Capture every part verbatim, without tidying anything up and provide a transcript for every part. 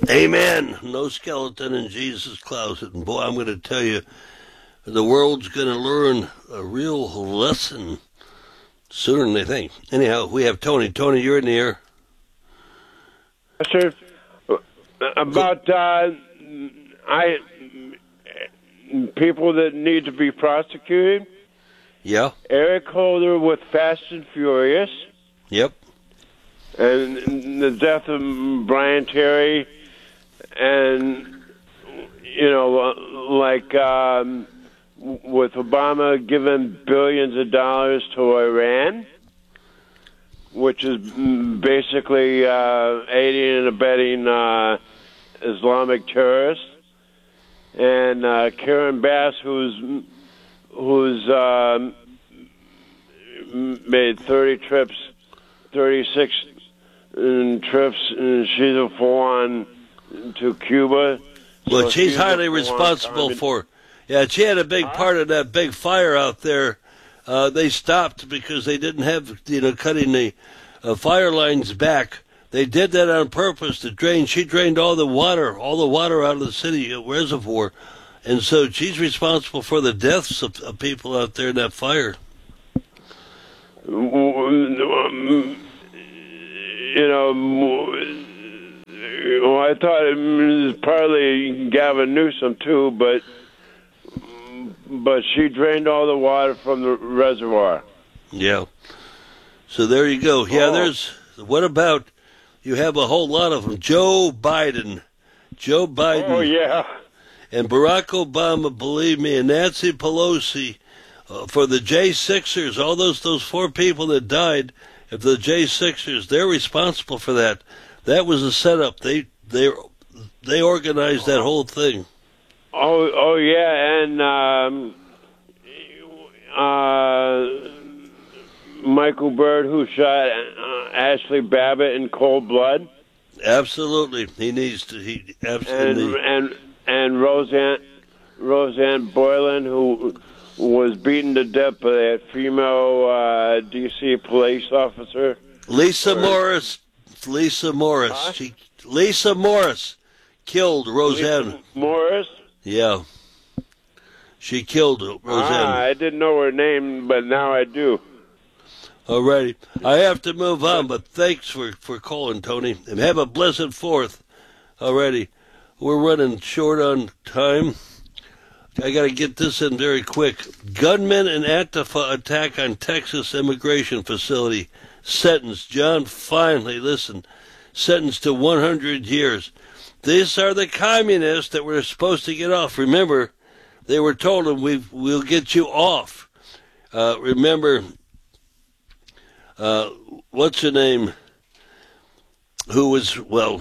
Amen. No skeleton in Jesus' closet. And boy, I'm going to tell you, the world's going to learn a real lesson sooner than they think. Anyhow, we have Tony. Tony, you're in the air. Sir, about uh, I people that need to be prosecuted. Yeah. Eric Holder with Fast and Furious. Yep. And the death of Brian Terry, and you know, like um, with Obama giving billions of dollars to Iran, which is basically uh, aiding and abetting uh, Islamic terrorists, and uh, Karen Bass, who's who's uh, made thirty trips, thirty-six trips, and she's a full-on to Cuba. Well, so she's highly responsible for. Yeah, she had a big part of that big fire out there. Uh, they stopped because they didn't have, you know, cutting the uh, fire lines back. They did that on purpose to drain. She drained all the water, all the water out of the city reservoir, and so she's responsible for the deaths of, of people out there in that fire. You know, well, I thought it was partly Gavin Newsom too, but but she drained all the water from the reservoir. Yeah. So there you go. Yeah, oh. there's. What about? You have a whole lot of them. Joe Biden, Joe Biden. Oh yeah. And Barack Obama, believe me, and Nancy Pelosi, uh, for the J sixers, all those those four people that died. If the J sixers, they're responsible for that. That was a setup. They they they organized that whole thing. Oh oh yeah, and um, uh, Michael Bird, who shot uh, Ashley Babbitt in cold blood. Absolutely, he needs to. He absolutely and and and Roseanne Roseanne Boylan, who was beaten to death by that female uh, D C police officer. Lisa or, Morris. Lisa Morris. Huh? She, Lisa Morris killed Roseanne. Lisa Morris? Yeah. She killed Roseanne. Ah, I didn't know her name, but now I do. All righty. I have to move on, but thanks for, for calling, Tony. And have a blessed fourth. All righty. We're running short on time. I got to get this in very quick. Gunmen and Antifa attack on Texas immigration facility. Sentenced. John Finley, listen, sentenced to one hundred years. These are the communists that were supposed to get off. Remember, they were told them, we we'll get you off. Uh, remember, uh, what's her name? Who was, well,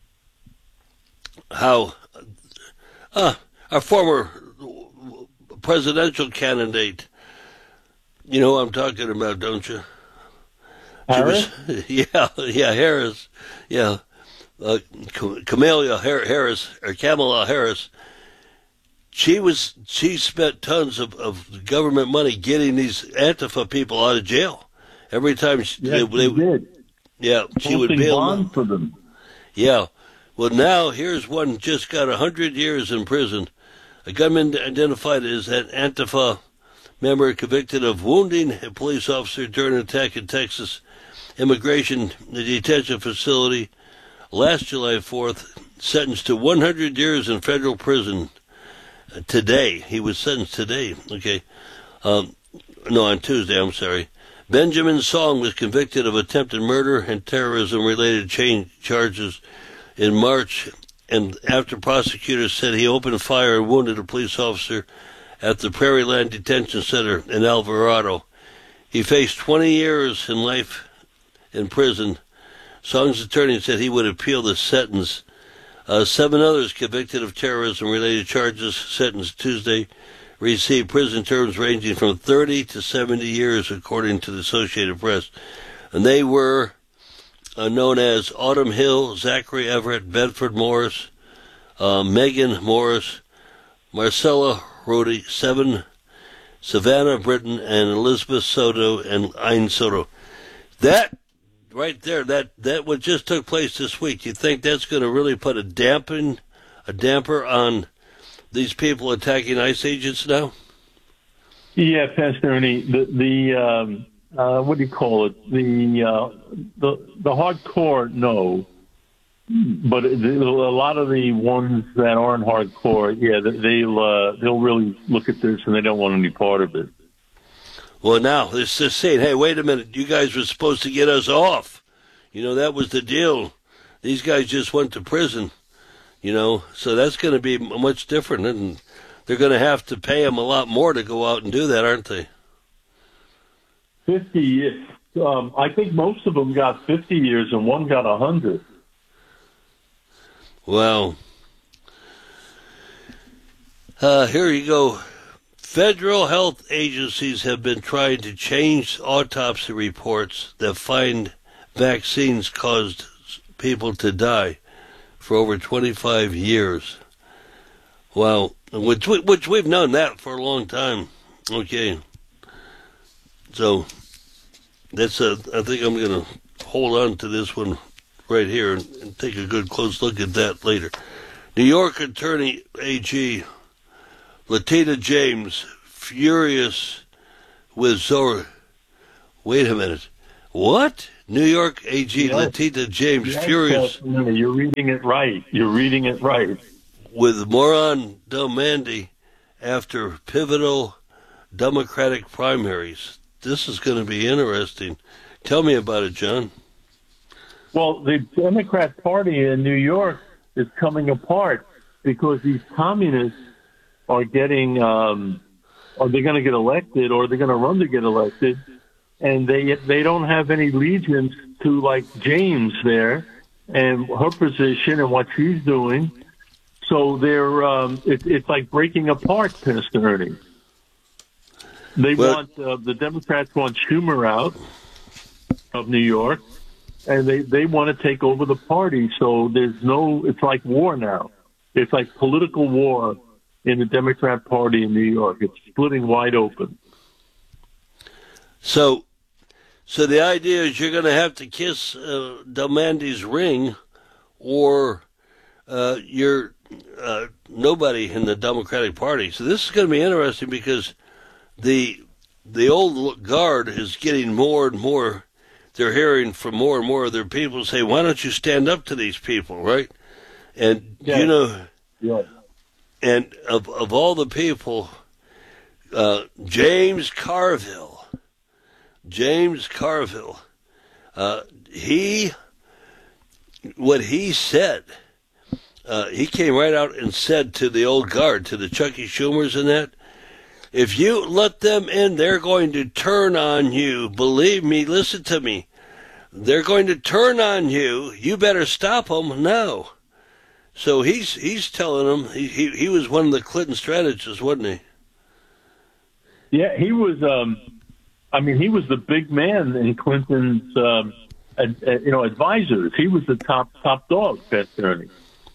how, uh, our former presidential candidate. You know who I'm talking about, don't you? Harris? Was, yeah, yeah, Harris. Yeah. Uh, Kamala Harris, or Kamala Harris. She was, she spent tons of, of government money getting these Antifa people out of jail. Every time she, yes, they, they did. Yeah, she would bail them. For them. Yeah. Well, now here's one just got a hundred years in prison. A gunman identified as an Antifa member convicted of wounding a police officer during an attack in Texas immigration detention facility last July fourth, sentenced to one hundred years in federal prison today. He was sentenced today. Okay. Um, no, on Tuesday, I'm sorry. Benjamin Song was convicted of attempted murder and terrorism-related chain charges in March, and after prosecutors said he opened fire and wounded a police officer at the Prairie Land Detention Center in Alvarado. He faced twenty years in life in prison. Song's attorney said he would appeal the sentence. Uh, seven others convicted of terrorism-related charges sentenced Tuesday received prison terms ranging from thirty to seventy years, according to the Associated Press. And they were uh, known as Autumn Hill, Zachary Everett, Bedford Morris, uh, Megan Morris, Marcella Rhodey, Seven, Savannah Britton, and Elizabeth Soto and Ayn Soto. That right there, that, that what just took place this week, you think that's going to really put a dampen, a damper on these people attacking ICE agents now? Yeah, Pastor Ernie, the, the um, uh, what do you call it? The, uh, the, the hardcore, no. But the, a lot of the ones that aren't hardcore, yeah, they'll, uh, they'll really look at this and they don't want any part of it. Well, now, it's just saying, hey, wait a minute, you guys were supposed to get us off. You know, that was the deal. These guys just went to prison, you know, so that's going to be much different, and they're going to have to pay them a lot more to go out and do that, aren't they? fifty years. Um, I think most of them got fifty years and one got one hundred. Well, uh, here you go. Federal health agencies have been trying to change autopsy reports that find vaccines caused people to die for over twenty-five years. Well, which, which we've known that for a long time. Okay. So, that's a, I think I'm going to hold on to this one right here and, and take a good close look at that later. New York Attorney A G Letitia James, furious with Zora. Wait a minute. What? New York A G yes. Letitia James, yes, furious. You're reading it right. You're reading it right. With Moran Delmandy after pivotal Democratic primaries. This is going to be interesting. Tell me about it, John. Well, the Democrat Party in New York is coming apart because these communists are getting, um, are they going to get elected or they're going to run to get elected, and they they don't have any allegiance to, like, James there and her position and what she's doing. So they're um, it, it's like breaking apart, Pastor Ernie. They well, want uh, the Democrats want Schumer out of New York, and they, they want to take over the party. So there's no, it's like war now. It's like political war in the Democrat Party in New York. It's splitting wide open. So, so the idea is you're going to have to kiss uh, Delmandy's ring, or uh, you're uh, nobody in the Democratic Party. So this is going to be interesting because the the old guard is getting more and more. They're hearing from more and more of their people say, "Why don't you stand up to these people?" Right? And yeah. you know, yeah. And of of all the people, uh, James Carville, James Carville, uh, he, what he said, uh, he came right out and said to the old guard, to the Chucky Schumers and that, if you let them in, they're going to turn on you. Believe me, listen to me. They're going to turn on you. You better stop them now. So he's he's telling them, he, he, he was one of the Clinton strategists, wasn't he? Yeah, he was, um, I mean, he was the big man in Clinton's, um, ad, ad, you know, advisors. He was the top, top dog, Pastor Ernie.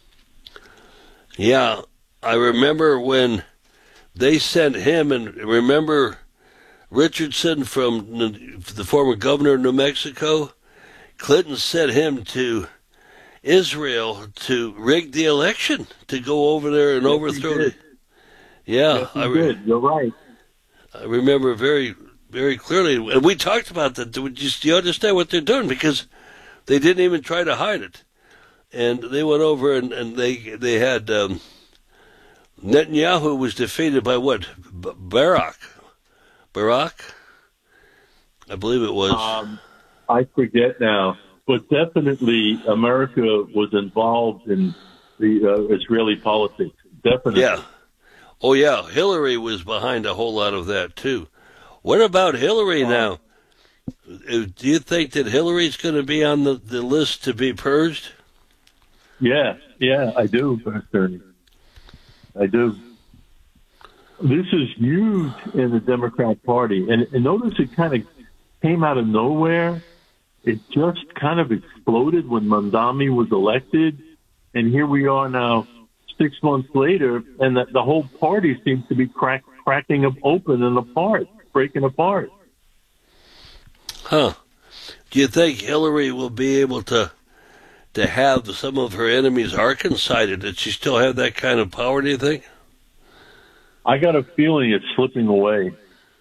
Yeah, I remember when they sent him, and remember Richardson from the former governor of New Mexico? Clinton sent him to Israel to rig the election, to go over there and yes, overthrow it. Yeah, yes, I re- did. You're right. I remember very, very clearly, and we talked about that. Do you understand what they're doing? Because they didn't even try to hide it, and they went over and, and they they had um, Netanyahu was defeated by what? B- Barak, Barak, I believe it was. Um, I forget now. But definitely, America was involved in the uh, Israeli politics. Definitely. Yeah. Oh, yeah. Hillary was behind a whole lot of that, too. What about Hillary now? Do you think that Hillary's going to be on the, the list to be purged? Yeah. Yeah, I do, Pastor. I do. This is huge in the Democrat Party. And, and notice it kind of came out of nowhere. It just kind of exploded when Mamdani was elected, and here we are now six months later, and the, the whole party seems to be crack, cracking up open and apart, breaking apart. Huh. Do you think Hillary will be able to to have some of her enemies' arc incited? Did she still have that kind of power, do you think? I got a feeling it's slipping away.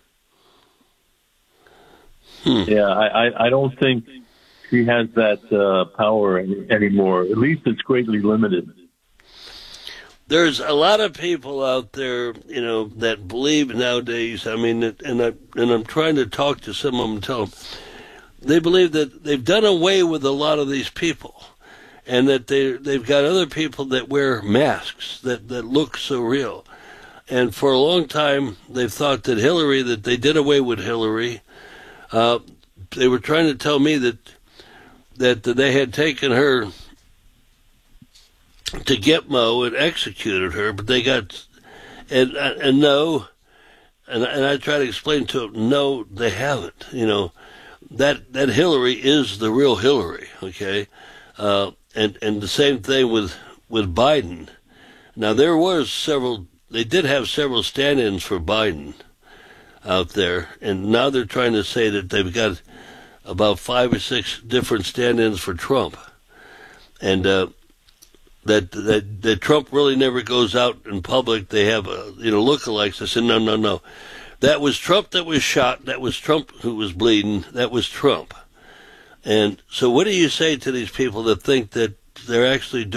Hmm. Yeah, I, I, I don't think she has that uh, power any, anymore. At least it's greatly limited. There's a lot of people out there, you know, that believe nowadays. I mean, and I and I'm trying to talk to some of them, and tell them they believe that they've done away with a lot of these people, and that they they've got other people that wear masks that that look so real. And for a long time, they've thought that Hillary, that they did away with Hillary. Uh, they were trying to tell me that that they had taken her to Gitmo and executed her, but they got, and and no, and and I try to explain to them, no, they haven't. You know, that that Hillary is the real Hillary. Okay, uh, and and the same thing with with Biden. Now there was several, they did have several stand-ins for Biden out there, and now they're trying to say that they've got about five or six different stand-ins for Trump, and. Uh, That, that that Trump really never goes out in public. They have a, you know, lookalikes. I said, no, no, no. That was Trump that was shot. That was Trump who was bleeding. That was Trump. And so what do you say to these people that think that they're actually doing